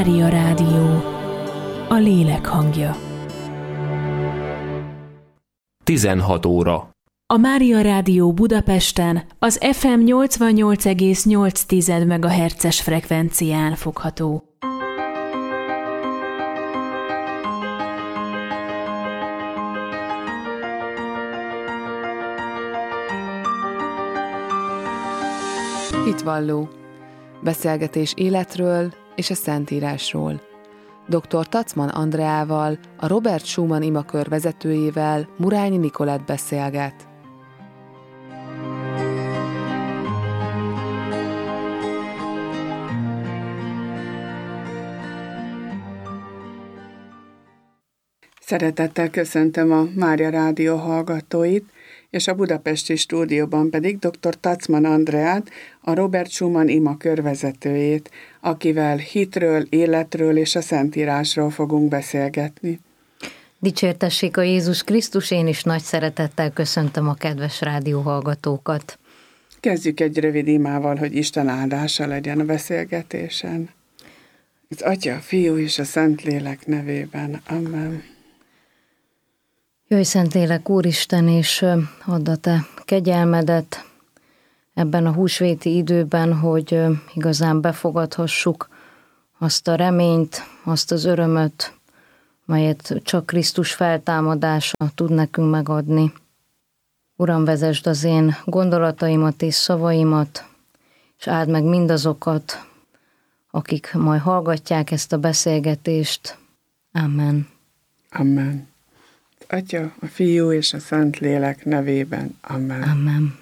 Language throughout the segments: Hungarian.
Mária Rádió, a lélek hangja. 16 óra. A Mária Rádió Budapesten az FM 88,8 MHz-es frekvencián fogható. Hitvalló. Beszélgetés életről és a Szentírásról. Dr. Tacman Andreával, a Robert Schumann imakör vezetőjével Murányi Nikolett beszélget. Szeretettel köszöntöm a Mária Rádió hallgatóit, és a budapesti stúdióban pedig dr. Tacman Andreát, a Robert Schumann imakör vezetőjét, akivel hitről, életről és a Szentírásról fogunk beszélgetni. Dicsértessék a Jézus Krisztus, én is nagy szeretettel köszöntöm a kedves rádióhallgatókat. Kezdjük egy rövid imával, hogy Isten áldása legyen a beszélgetésen. Az Atya, a Fiú és a Szentlélek nevében. Amen. Jöjj, Szentlélek, Úristen, és add a te kegyelmedet ebben a húsvéti időben, hogy igazán befogadhassuk azt a reményt, azt az örömöt, melyet csak Krisztus feltámadása tud nekünk megadni. Uram, vezesd az én gondolataimat és szavaimat, és áld meg mindazokat, akik majd hallgatják ezt a beszélgetést. Amen. Amen. Atya, a Fiú és a Szentlélek nevében. Amen. Amen.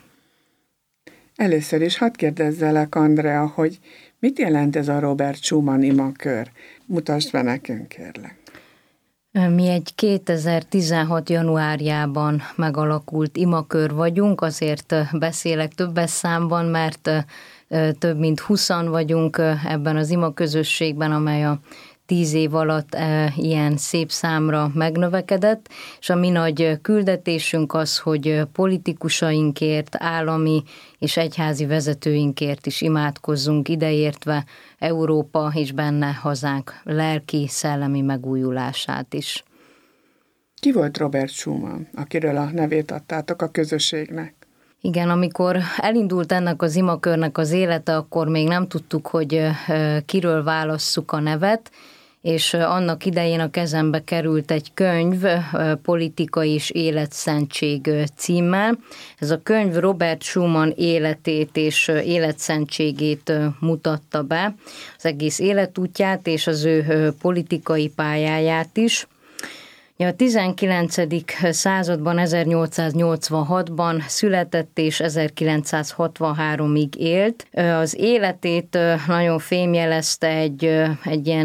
Először is hadd kérdezzelek, Andrea, hogy mit jelent ez a Robert Schumann imakör? Mutasd be nekünk, kérlek. Mi egy 2016. januárjában megalakult imakör vagyunk, azért beszélek többes számban, mert több mint 20-an vagyunk ebben az imaközösségben, amely a 10 év alatt ilyen szép számra megnövekedett, és a mi nagy küldetésünk az, hogy politikusainkért, állami és egyházi vezetőinkért is imádkozzunk, ideértve Európa és benne hazánk lelki, szellemi megújulását is. Ki volt Robert Schumann, akiről a nevét adtátok a közösségnek? Igen, amikor elindult ennek az imakörnek az élete, akkor még nem tudtuk, hogy kiről válasszuk a nevet, és annak idején a kezembe került egy könyv, Politika és életszentség címmel. Ez a könyv Robert Schumann életét és életszentségét mutatta be, az egész életútját és az ő politikai pályáját is. A 19. században, 1886-ban született és 1963-ig élt. Az életét nagyon fémjelezte egy ilyen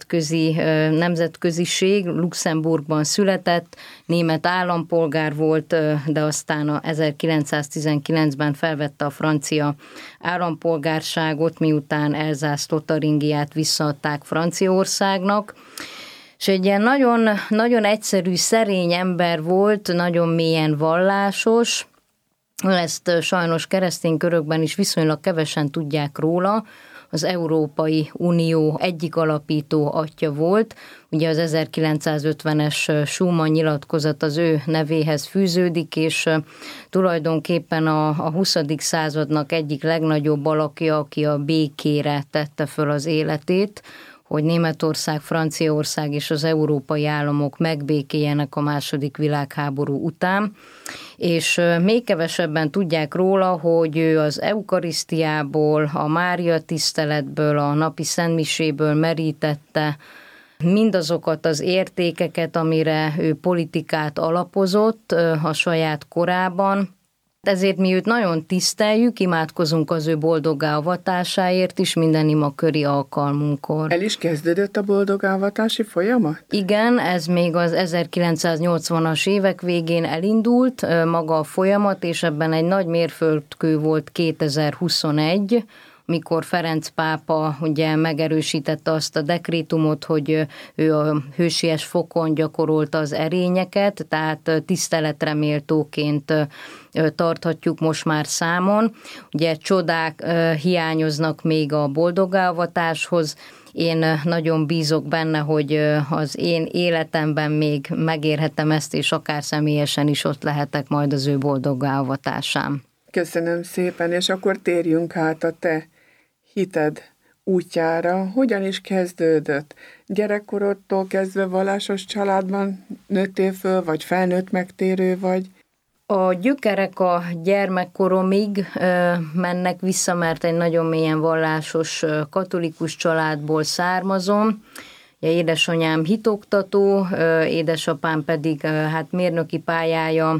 nemzetköziség, Luxemburgban született, német állampolgár volt, de aztán 1919-ben felvette a francia állampolgárságot, miután Elzász-Lotaringiát visszaadták Franciaországnak. És egy ilyen nagyon, nagyon egyszerű, szerény ember volt, nagyon mélyen vallásos. Ezt sajnos keresztény körökben is viszonylag kevesen tudják róla. Az Európai Unió egyik alapító atya volt. Ugye az 1950-es Schumann nyilatkozat az ő nevéhez fűződik, és tulajdonképpen a 20. századnak egyik legnagyobb alakja, aki a békére tette föl az életét, hogy Németország, Franciaország és az európai államok megbékéljenek a II. Világháború után. És még kevesebben tudják róla, hogy ő az eukarisztiából, a Mária tiszteletből, a napi szentmiséből merítette mindazokat az értékeket, amire ő politikát alapozott a saját korában. Ezért mi őt nagyon tiszteljük, imádkozunk az ő boldoggá avatásáért is minden imaköri alkalmunkkor. El is kezdődött a boldoggá avatási folyamat? Igen, ez még az 1980-as évek végén elindult maga a folyamat, és ebben egy nagy mérföldkő volt 2021, mikor Ferenc pápa ugye megerősítette azt a dekrétumot, hogy ő a hősies fokon gyakorolta az erényeket, tehát tiszteletre méltóként tarthatjuk most már számon. Ugye csodák hiányoznak még a boldoggá avatáshoz, én nagyon bízok benne, hogy az én életemben még megérhetem ezt, és akár személyesen is ott lehetek majd az ő boldoggá avatásán. Köszönöm szépen, és akkor térjünk át a te hited útjára. Hogyan is kezdődött? Gyerekkorodtól kezdve vallásos családban nőttél föl, vagy felnőtt megtérő vagy? A gyökerek a gyermekkoromig mennek vissza, mert egy nagyon mélyen vallásos katolikus családból származom. Édesanyám hitoktató, édesapám pedig hát mérnöki pályája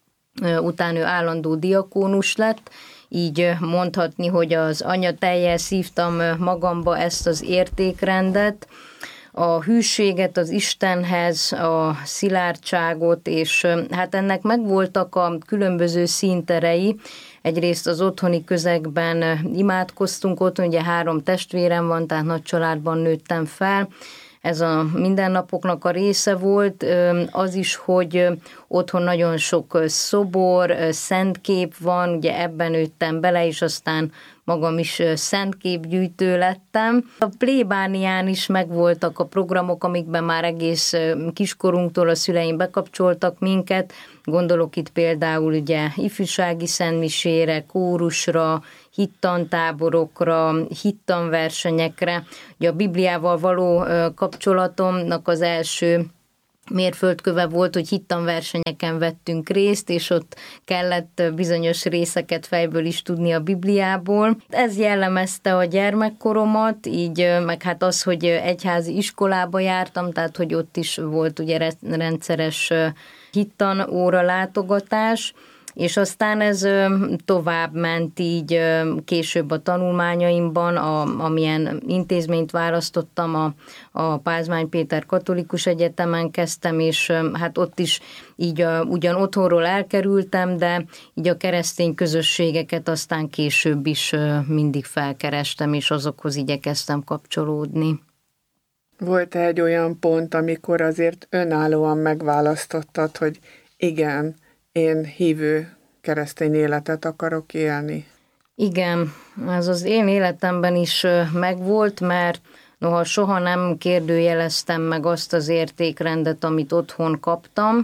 után ő állandó diakónus lett, így mondhatni, hogy az anyatejjel szívtam magamba ezt az értékrendet, a hűséget az Istenhez, a szilárdságot, és hát ennek megvoltak a különböző színterei. Egyrészt az otthoni közegben imádkoztunk, otthon ugye 3 testvérem van, tehát nagy családban nőttem fel. Ez a mindennapoknak a része volt, az is, hogy otthon nagyon sok szobor, szentkép van, ugye ebben nőttem bele, és aztán magam is szentképgyűjtő lettem. A plébánián is megvoltak a programok, amikben már egész kiskorunktól a szüleim bekapcsoltak minket. Gondolok itt például ugye ifjúsági szentmisére, kórusra, hittantáborokra, hittanversenyekre. Ugye a Bibliával való kapcsolatomnak az első mérföldköve volt, hogy hittanversenyeken vettünk részt, és ott kellett bizonyos részeket fejből is tudni a Bibliából. Ez jellemezte a gyermekkoromat, így meg hát az, hogy egyházi iskolába jártam, tehát hogy ott is volt ugye rendszeres hittan óra látogatás, és aztán ez tovább ment így később a tanulmányaimban, amilyen intézményt választottam, a Pázmány Péter Katolikus Egyetemen kezdtem, és hát ott is így ugyan otthonról elkerültem, de így a keresztény közösségeket aztán később is mindig felkerestem, és azokhoz igyekeztem kapcsolódni. Volt egy olyan pont, amikor azért önállóan megválasztottad, hogy igen, én hívő keresztény életet akarok élni? Igen, ez az én életemben is megvolt, mert noha soha nem kérdőjeleztem meg azt az értékrendet, amit otthon kaptam,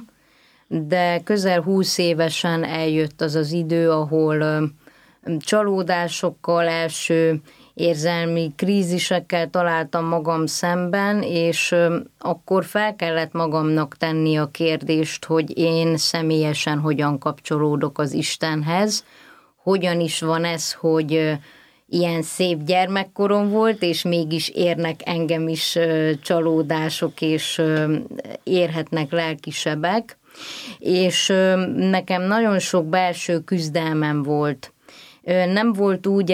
de közel 20 évesen eljött az az idő, ahol csalódásokkal, első érzelmi krízisekkel találtam magam szemben, és akkor fel kellett magamnak tenni a kérdést, hogy én személyesen hogyan kapcsolódok az Istenhez, hogyan is van ez, hogy ilyen szép gyermekkorom volt, és mégis érnek engem is csalódások, és érhetnek lelkisebek, és nekem nagyon sok belső küzdelmem volt. Nem volt úgy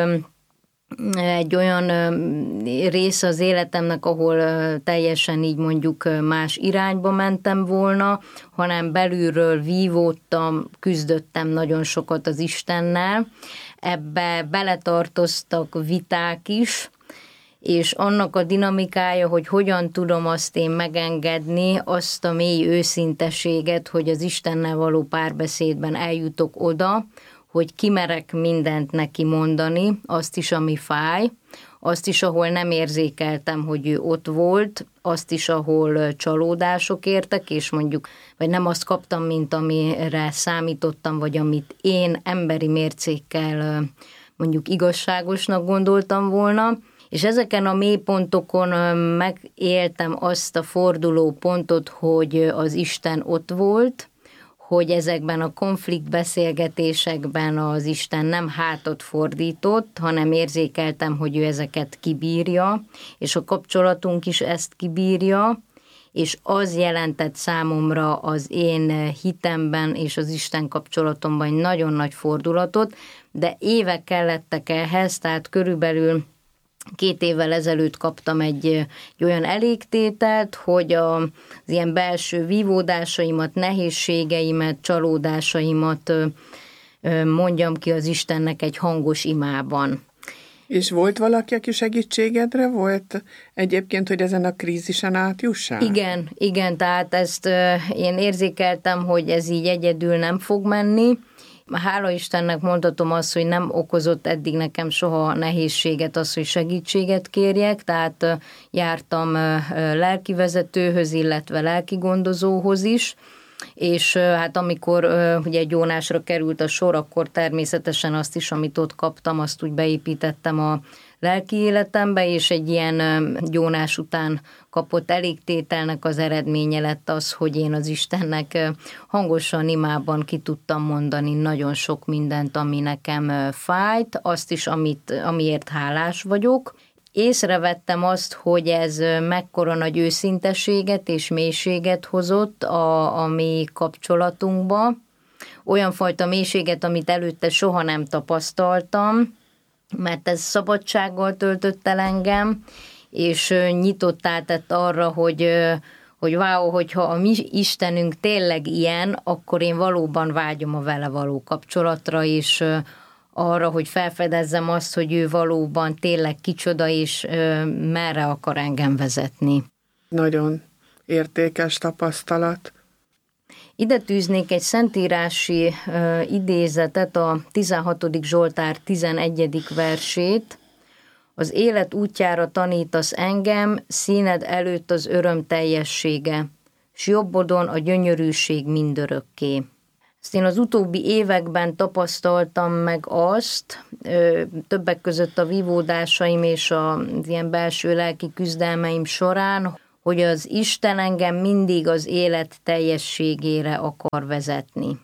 egy olyan rész az életemnek, ahol teljesen így mondjuk más irányba mentem volna, hanem belülről vívódtam, küzdöttem nagyon sokat az Istennel. Ebbe beletartoztak viták is, és annak a dinamikája, hogy hogyan tudom azt én megengedni, azt a mély őszinteséget, hogy az Istennel való párbeszédben eljutok oda, hogy kimerek mindent neki mondani, azt is, ami fáj, azt is, ahol nem érzékeltem, hogy ő ott volt, azt is, ahol csalódások értek, és mondjuk, vagy nem azt kaptam, mint amire számítottam, vagy amit én emberi mércékkel mondjuk igazságosnak gondoltam volna, és ezeken a mélypontokon megéltem azt a forduló pontot, hogy az Isten ott volt, hogy ezekben a konfliktbeszélgetésekben az Isten nem hátat fordított, hanem érzékeltem, hogy ő ezeket kibírja, és a kapcsolatunk is ezt kibírja, és az jelentett számomra az én hitemben és az Isten kapcsolatomban egy nagyon nagy fordulatot, de évek kellettek ehhez, tehát körülbelül 2 évvel ezelőtt kaptam egy olyan elégtételt, hogy az ilyen belső vívódásaimat, nehézségeimet, csalódásaimat mondjam ki az Istennek egy hangos imában. És volt valaki, aki segítségedre volt egyébként, hogy ezen a krízisen átjussál? Igen, tehát ezt én érzékeltem, hogy ez így egyedül nem fog menni, Hála Istennek mondhatom azt, hogy nem okozott eddig nekem soha nehézséget az, hogy segítséget kérjek, tehát jártam lelkivezetőhöz, illetve lelkigondozóhoz is, és hát amikor ugye gyónásra került a sor, akkor természetesen azt is, amit ott kaptam, azt úgy beépítettem a lelki életembe, és egy ilyen gyónás után kapott elégtételnek az eredménye lett az, hogy én az Istennek hangosan imában ki tudtam mondani nagyon sok mindent, ami nekem fájt, azt is, amiért hálás vagyok. Észrevettem azt, hogy ez mekkora nagy őszintességet és mélységet hozott a mi kapcsolatunkba. Olyan fajta mélységet, amit előtte soha nem tapasztaltam, mert ez szabadsággal töltött el engem, és nyitottá tett arra, hogy wow, hogyha a mi Istenünk tényleg ilyen, akkor én valóban vágyom a vele való kapcsolatra, és arra, hogy felfedezzem azt, hogy ő valóban tényleg kicsoda, és merre akar engem vezetni. Nagyon értékes tapasztalat. Ide tűznék egy szentírási idézetet, a 16. Zsoltár 11. versét. Az élet útjára tanítasz engem, színed előtt az öröm teljessége, s jobbodon a gyönyörűség mindörökké. Ezt én az utóbbi években tapasztaltam meg azt, többek között a vívódásaim és az ilyen belső lelki küzdelmeim során, hogy az Isten engem mindig az élet teljességére akar vezetni,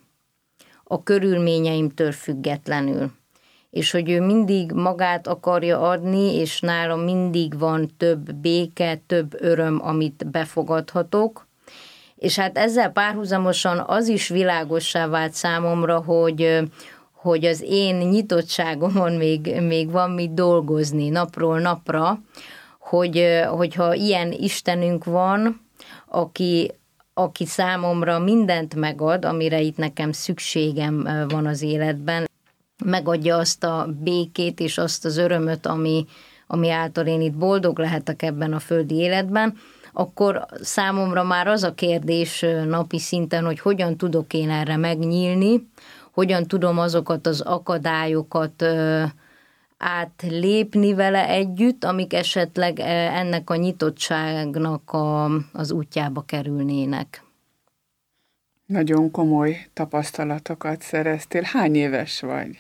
a körülményeimtől függetlenül. És hogy ő mindig magát akarja adni, és nálam mindig van több béke, több öröm, amit befogadhatok. És hát ezzel párhuzamosan az is világossá vált számomra, hogy az én nyitottságomon még van mit dolgozni napról napra, hogyha ilyen Istenünk van, aki számomra mindent megad, amire itt nekem szükségem van az életben, megadja azt a békét és azt az örömöt, ami által én itt boldog lehetek ebben a földi életben, akkor számomra már az a kérdés napi szinten, hogy hogyan tudok én erre megnyílni, hogyan tudom azokat az akadályokat átlépni vele együtt, amik esetleg ennek a nyitottságnak az útjába kerülnének. Nagyon komoly tapasztalatokat szereztél. Hány éves vagy?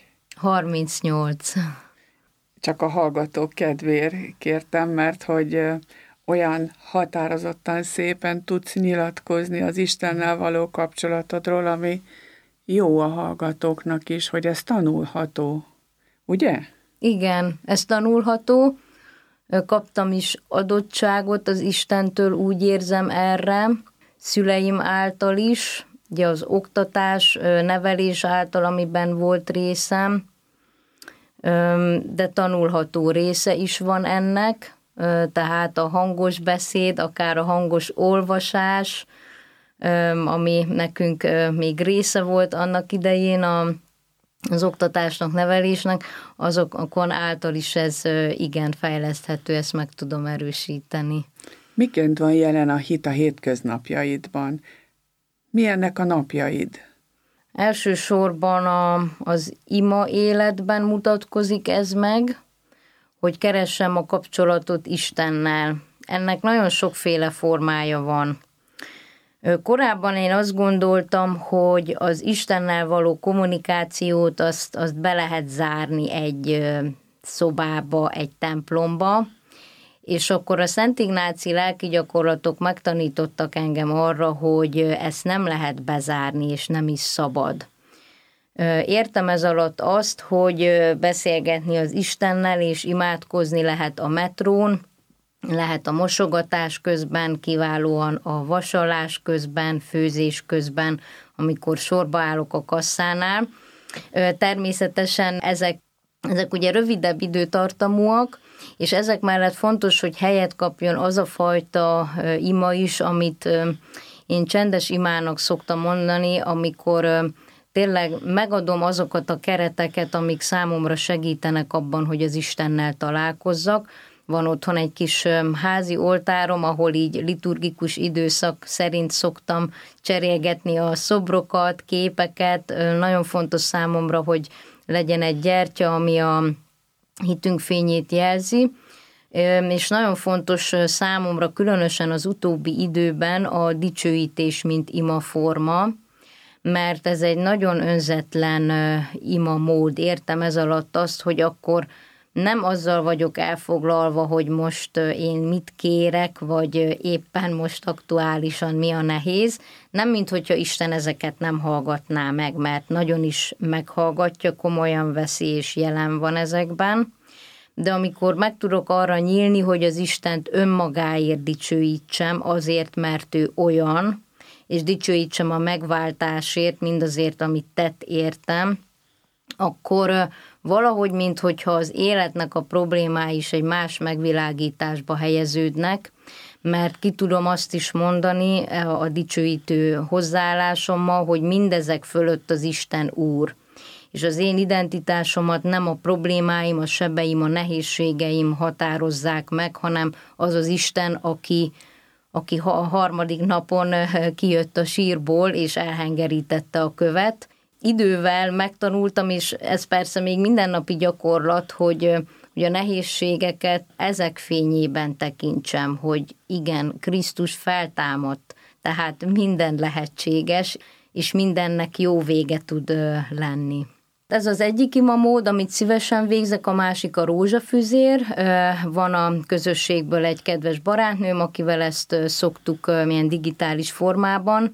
38. Csak a hallgatók kedvéért kértem, mert hogy olyan határozottan szépen tudsz nyilatkozni az Istennel való kapcsolatodról, ami jó a hallgatóknak is, hogy ez tanulható. Ugye? Igen, ez tanulható. Kaptam is adottságot az Istentől, úgy érzem erre, szüleim által is, ugye az oktatás, nevelés által, amiben volt részem, de tanulható része is van ennek, tehát a hangos beszéd, akár a hangos olvasás, ami nekünk még része volt annak idején az oktatásnak, nevelésnek, azokon által is ez igen fejleszthető, ezt meg tudom erősíteni. Miként van jelen a hit a hétköznapjaidban? Milyennek a napjaid? Elsősorban az ima életben mutatkozik ez meg, hogy keressem a kapcsolatot Istennel. Ennek nagyon sokféle formája van. Korábban én azt gondoltam, hogy az Istennel való kommunikációt azt be lehet zárni egy szobába, egy templomba, és akkor a Szent Ignáci lelki gyakorlatok megtanítottak engem arra, hogy ezt nem lehet bezárni, és nem is szabad. Értem ez alatt azt, hogy beszélgetni az Istennel, és imádkozni lehet a metrón, lehet a mosogatás közben, kiválóan a vasalás közben, főzés közben, amikor sorba állok a kasszánál. Természetesen ezek ugye rövidebb időtartamúak, és ezek mellett fontos, hogy helyet kapjon az a fajta ima is, amit én csendes imának szoktam mondani, amikor tényleg megadom azokat a kereteket, amik számomra segítenek abban, hogy az Istennel találkozzak, van otthon egy kis házi oltárom, ahol így liturgikus időszak szerint szoktam cserélgetni a szobrokat, képeket. Nagyon fontos számomra, hogy legyen egy gyertya, ami a hitünk fényét jelzi, és nagyon fontos számomra különösen az utóbbi időben a dicsőítés, mint imaforma, mert ez egy nagyon önzetlen imamód. Értem ez alatt azt, hogy akkor nem azzal vagyok elfoglalva, hogy most én mit kérek, vagy éppen most aktuálisan mi a nehéz. Nem, minthogyha Isten ezeket nem hallgatná meg, mert nagyon is meghallgatja, komolyan veszi és jelen van ezekben. De amikor meg tudok arra nyílni, hogy az Istent önmagáért dicsőítsem, azért, mert ő olyan, és dicsőítsem a megváltásért, mindazért, amit tett értem, akkor valahogy, minthogyha az életnek a problémái is egy más megvilágításba helyeződnek, mert ki tudom azt is mondani a dicsőítő hozzáállásommal, hogy mindezek fölött az Isten Úr. És az én identitásomat nem a problémáim, a sebeim, a nehézségeim határozzák meg, hanem az az Isten, aki a harmadik napon kijött a sírból, és elhengerítette a követ. Idővel megtanultam, és ez persze még mindennapi gyakorlat, hogy a nehézségeket ezek fényében tekintsem, hogy igen, Krisztus feltámadt, tehát minden lehetséges, és mindennek jó vége tud lenni. Ez az egyik imamód, amit szívesen végzek, a másik a rózsafüzér. Van a közösségből egy kedves barátnőm, akivel ezt szoktuk milyen digitális formában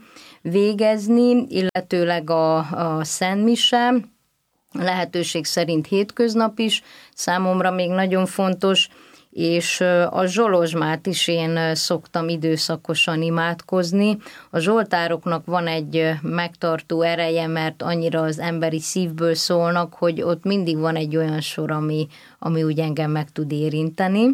végezni, illetőleg a szentmise, lehetőség szerint hétköznap is, számomra még nagyon fontos, és a zsolozsmát is én szoktam időszakosan imádkozni. A zsoltároknak van egy megtartó ereje, mert annyira az emberi szívből szólnak, hogy ott mindig van egy olyan sor, ami úgy engem meg tud érinteni.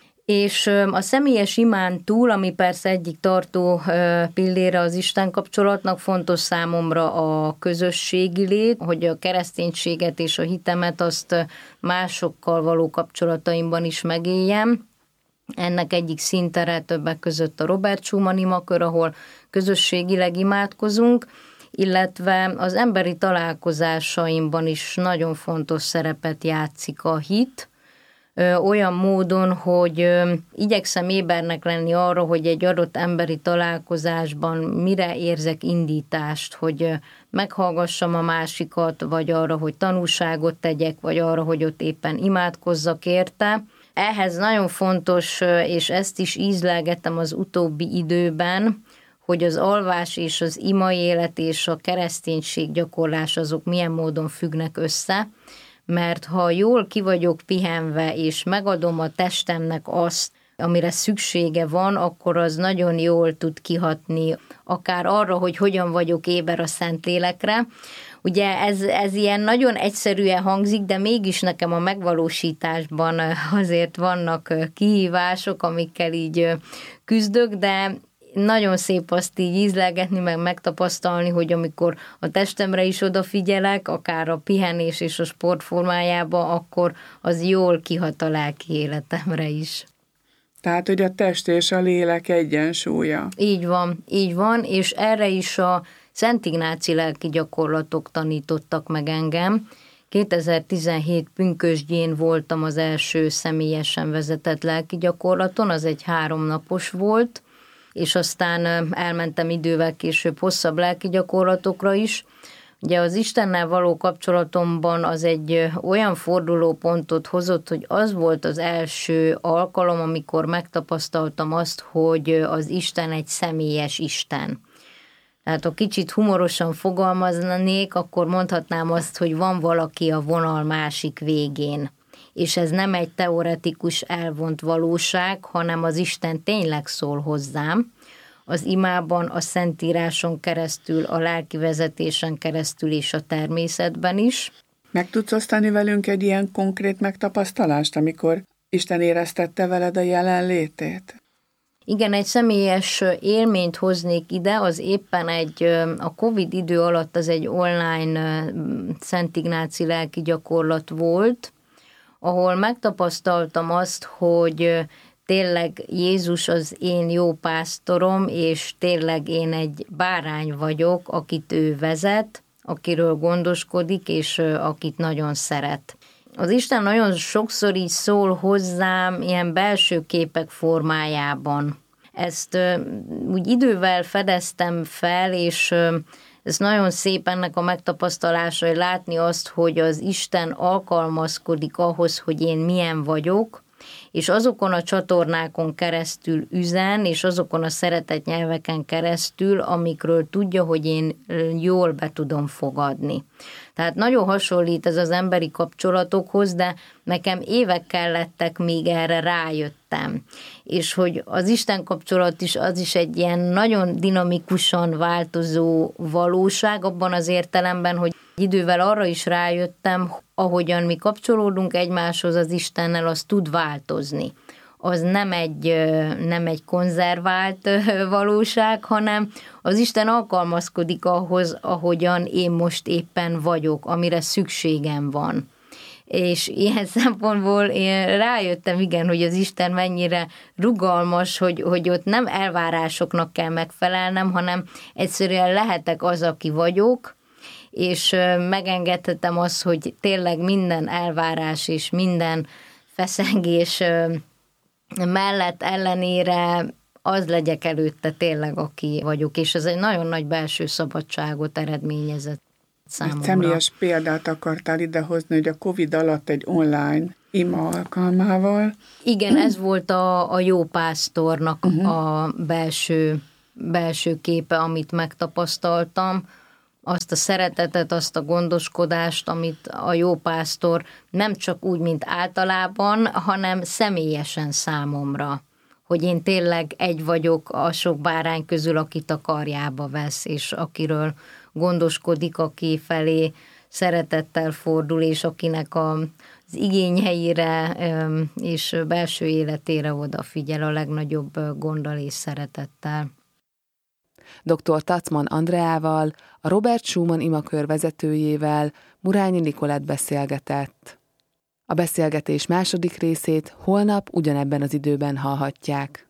És a személyes imán túl, ami persze egyik tartó pillére az Isten kapcsolatnak, fontos számomra a közösségi lét, hogy a kereszténységet és a hitemet azt másokkal való kapcsolataimban is megéljem. Ennek egyik szintere többek között a Robert Schumann imakör, ahol közösségileg imádkozunk, illetve az emberi találkozásaimban is nagyon fontos szerepet játszik a hit, olyan módon, hogy igyekszem ébernek lenni arra, hogy egy adott emberi találkozásban mire érzek indítást, hogy meghallgassam a másikat, vagy arra, hogy tanúságot tegyek, vagy arra, hogy ott éppen imádkozzak érte. Ehhez nagyon fontos, és ezt is ízlelgetem az utóbbi időben, hogy az alvás és az ima élet és a kereszténység gyakorlás azok milyen módon függnek össze, mert ha jól ki vagyok pihenve, és megadom a testemnek azt, amire szüksége van, akkor az nagyon jól tud kihatni, akár arra, hogy hogyan vagyok éber a Szentlélekre. Ugye ez ilyen nagyon egyszerűen hangzik, de mégis nekem a megvalósításban azért vannak kihívások, amikkel így küzdök, de nagyon szép azt így ízlelgetni, meg megtapasztalni, hogy amikor a testemre is odafigyelek, akár a pihenés és a sport formájába, akkor az jól kihat a lelki életemre is. Tehát, hogy a test és a lélek egyensúlya. Így van, és erre is a Szent Ignáci lelki gyakorlatok tanítottak meg engem. 2017 pünkösdjén voltam az első személyesen vezetett lelki gyakorlaton, az egy 3 napos volt, és aztán elmentem idővel később hosszabb lelki gyakorlatokra is. Ugye az Istennel való kapcsolatomban az egy olyan fordulópontot hozott, hogy az volt az első alkalom, amikor megtapasztaltam azt, hogy az Isten egy személyes Isten. Tehát ha kicsit humorosan fogalmaznék, akkor mondhatnám azt, hogy van valaki a vonal másik végén. És ez nem egy teoretikus elvont valóság, hanem az Isten tényleg szól hozzám. Az imában, a Szentíráson keresztül, a lelkivezetésen keresztül és a természetben is. Meg tudsz osztani velünk egy ilyen konkrét megtapasztalást, amikor Isten éreztette veled a jelenlétét? Igen, egy személyes élményt hoznék ide, az éppen a Covid idő alatt az egy online Szent Ignáci lelki gyakorlat volt, ahol megtapasztaltam azt, hogy tényleg Jézus az én jó pásztorom, és tényleg én egy bárány vagyok, akit ő vezet, akiről gondoskodik, és akit nagyon szeret. Az Isten nagyon sokszor így szól hozzám ilyen belső képek formájában. Ezt úgy idővel fedeztem fel, és ez nagyon szép ennek a megtapasztalása, hogy látni azt, hogy az Isten alkalmazkodik ahhoz, hogy én milyen vagyok, és azokon a csatornákon keresztül üzen, és azokon a szeretett nyelveken keresztül, amikről tudja, hogy én jól be tudom fogadni. Tehát nagyon hasonlít ez az emberi kapcsolatokhoz, de nekem évek kellettek, míg erre rájöttem. És hogy az Isten kapcsolat is, az is egy ilyen nagyon dinamikusan változó valóság, abban az értelemben, hogy idővel arra is rájöttem, ahogyan mi kapcsolódunk egymáshoz az Istennel, az tud változni. Az nem egy konzervált valóság, hanem az Isten alkalmazkodik ahhoz, ahogyan én most éppen vagyok, amire szükségem van. És ilyen szempontból én rájöttem, igen, hogy az Isten mennyire rugalmas, hogy ott nem elvárásoknak kell megfelelnem, hanem egyszerűen lehetek az, aki vagyok, és megengedhetem azt, hogy tényleg minden elvárás és minden feszengés mellett ellenére az legyek előtte tényleg, aki vagyok, és ez egy nagyon nagy belső szabadságot eredményezett számomra. Egy személyes példát akartál idehozni, hogy a Covid alatt egy online ima alkalmával. Igen, ez volt a jó pásztornak a belső képe, amit megtapasztaltam, azt a szeretetet, azt a gondoskodást, amit a jó pásztor nem csak úgy, mint általában, hanem személyesen számomra, hogy én tényleg egy vagyok a sok bárány közül, akit a karjába vesz, és akiről gondoskodik, aki felé szeretettel fordul, és akinek az igényeire és belső életére odafigyel a legnagyobb gonddal és szeretettel. Dr. Tacman Andreával, a Robert Schumann imakör vezetőjével Murányi Nikolett beszélgetett. A beszélgetés második részét holnap ugyanebben az időben hallhatják.